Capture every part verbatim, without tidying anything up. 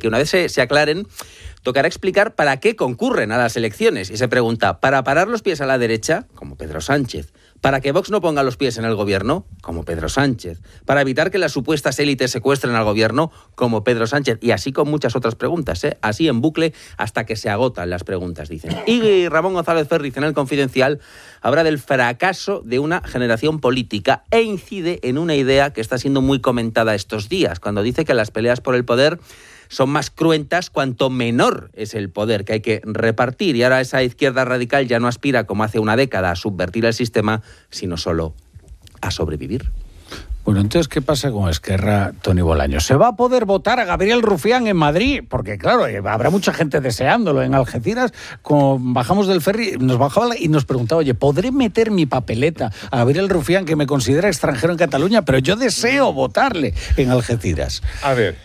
que una vez se, se aclaren, tocará explicar para qué concurren a las elecciones. Y se pregunta, ¿para parar los pies a la derecha? Como Pedro Sánchez. ¿Para que Vox no ponga los pies en el gobierno? Como Pedro Sánchez. ¿Para evitar que las supuestas élites secuestren al gobierno? Como Pedro Sánchez. Y así con muchas otras preguntas, ¿eh? Así en bucle hasta que se agotan las preguntas, dicen. Y Ramón González Ferriz en El Confidencial habla del fracaso de una generación política e incide en una idea que está siendo muy comentada estos días, cuando dice que las peleas por el poder son más cruentas cuanto menor es el poder que hay que repartir. Y ahora esa izquierda radical ya no aspira, como hace una década, a subvertir el sistema, sino solo a sobrevivir. Bueno, entonces, ¿qué pasa con Esquerra, Toni Bolaños? ¿Se va a poder votar a Gabriel Rufián en Madrid? Porque, claro, habrá mucha gente deseándolo. En Algeciras, como bajamos del ferry, nos bajaba y nos preguntaba, oye, ¿podré meter mi papeleta a Gabriel Rufián, que me considera extranjero en Cataluña? Pero yo deseo votarle en Algeciras. A ver,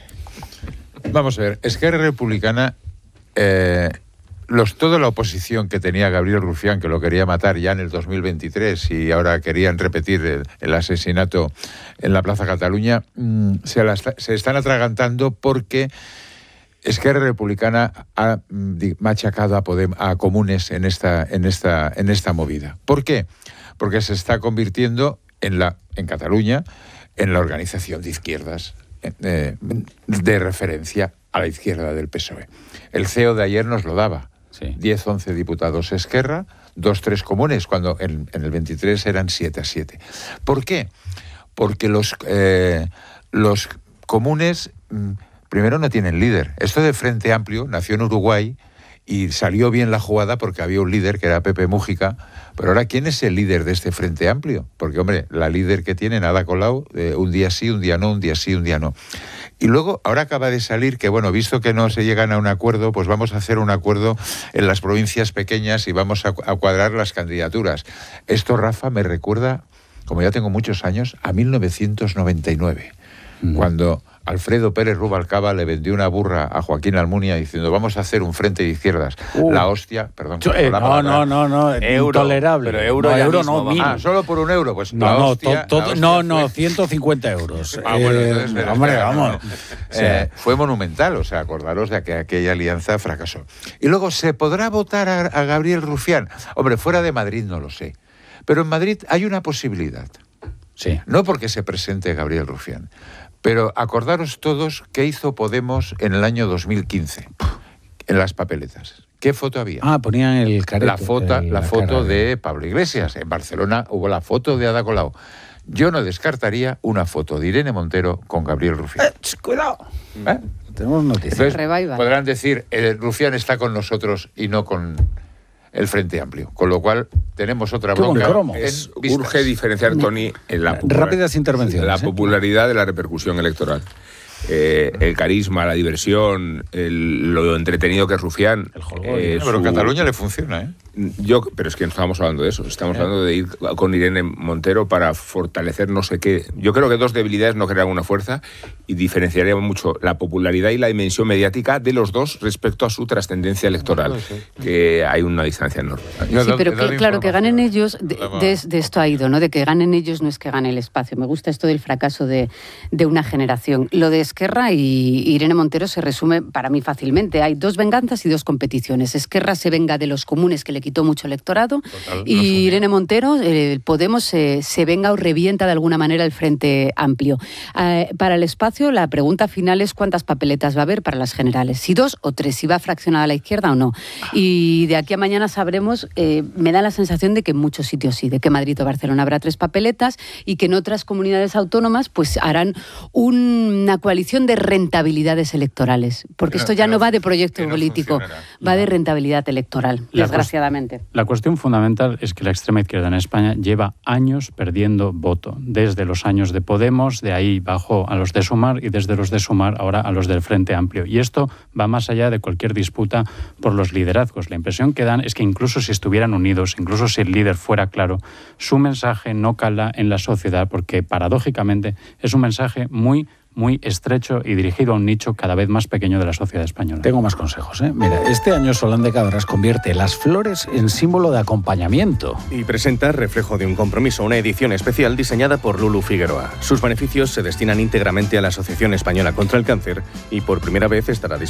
vamos a ver. Esquerra Republicana, eh, los, toda la oposición que tenía Gabriel Rufián, que lo quería matar ya en el dos mil veintitrés y ahora querían repetir el, el asesinato en la Plaza Cataluña, mmm, se, la, se están atragantando porque Esquerra Republicana ha machacado a, Podem, a Comunes en esta, en, esta, en esta movida. ¿Por qué? Porque se está convirtiendo en, la, en Cataluña en la organización de izquierdas eh, de referencia a la izquierda del P S O E. El C E O de ayer nos lo daba. Sí. diez, once diputados Esquerra, dos, tres Comunes, cuando en, en el veintitrés eran siete a siete. ¿Por qué? Porque los, eh, los Comunes, mm, primero, no tienen líder. Esto de Frente Amplio nació en Uruguay y salió bien la jugada porque había un líder que era Pepe Mújica. Pero ahora, ¿quién es el líder de este Frente Amplio? Porque, hombre, la líder que tienen, Ada Colau, eh, un día sí, un día no, un día sí, un día no. Y luego, ahora acaba de salir que, bueno, visto que no se llegan a un acuerdo, pues vamos a hacer un acuerdo en las provincias pequeñas y vamos a, a cuadrar las candidaturas. Esto, Rafa, me recuerda, como ya tengo muchos años, a mil novecientos noventa y nueve, mm. cuando Alfredo Pérez Rubalcaba le vendió una burra a Joaquín Almunia diciendo, vamos a hacer un frente de izquierdas. Uh. La hostia, perdón. Yo, eh, no, no, no, no, euro, intolerable. Pero euro, no, ya euro mismo, no, mil. Ah, solo por un euro, pues no, la no, hostia, to, to, la hostia no, fue... no, ciento cincuenta euros. Ah, bueno, eh, entonces, espera, hombre, espera, vamos. No, no. Eh, fue monumental, o sea, acordaros de que aquella alianza fracasó. Y luego, ¿se podrá votar a, a Gabriel Rufián? Hombre, fuera de Madrid no lo sé. Pero en Madrid hay una posibilidad. Sí. No porque se presente Gabriel Rufián. Pero acordaros todos qué hizo Podemos en el año dos mil quince, en las papeletas. ¿Qué foto había? Ah, ponían el careto. La foto, el, la la foto de... de Pablo Iglesias. En Barcelona hubo la foto de Ada Colau. Yo no descartaría una foto de Irene Montero con Gabriel Rufián. Eh, cuidado. ¿Eh? Tenemos noticias. Entonces, podrán decir, eh, Rufián está con nosotros y no con el Frente Amplio. Con lo cual, tenemos otra bronca. Es, urge diferenciar, Toni, en la, popular, rápidas intervenciones, la ¿eh? popularidad de la repercusión electoral. Eh, el carisma, la diversión, el, lo entretenido que es Rufián. El jolgorio. Eh, pero su... Cataluña le funciona, ¿eh? Yo, pero es que no estamos hablando de eso. Estamos ¿Eh? hablando de ir con Irene Montero para fortalecer no sé qué. Yo creo que dos debilidades no crean una fuerza y diferenciaríamos mucho la popularidad y la dimensión mediática de los dos respecto a su trascendencia electoral, que hay una distancia enorme. Sí, pero que, claro, que ganen ellos, de, de, de esto ha ido, ¿no? De que ganen ellos no es que gane el espacio. Me gusta esto del fracaso de, de una generación. Lo de Esquerra y Irene Montero se resume para mí fácilmente. Hay dos venganzas y dos competiciones. Esquerra se venga de los comunes, que le quitó mucho electorado. Total, y no Irene Montero, eh, Podemos, se, se venga o revienta de alguna manera el Frente Amplio. Eh, para el espacio, la pregunta final es cuántas papeletas va a haber para las generales. Si dos o tres, si va fraccionada a la izquierda o no. Y de aquí a mañana sabremos, eh, me da la sensación de que en muchos sitios sí, de que Madrid o Barcelona habrá tres papeletas y que en otras comunidades autónomas pues harán una coalición de rentabilidades electorales. Porque pero, esto ya no va de proyecto político, va de rentabilidad electoral, la desgraciadamente. La cuestión fundamental es que la extrema izquierda en España lleva años perdiendo voto. Desde los años de Podemos, de ahí bajó a los de Sumar y desde los de Sumar ahora a los del Frente Amplio. Y esto va más allá de cualquier disputa por los liderazgos. La impresión que dan es que incluso si estuvieran unidos, incluso si el líder fuera claro, su mensaje no cala en la sociedad porque paradójicamente es un mensaje muy muy estrecho y dirigido a un nicho cada vez más pequeño de la sociedad española. Tengo más consejos, ¿eh? Mira, este año Solán de Cabras convierte las flores en símbolo de acompañamiento. Y presenta Reflejo de un compromiso, una edición especial diseñada por Lulu Figueroa. Sus beneficios se destinan íntegramente a la Asociación Española contra el Cáncer y por primera vez estará disponible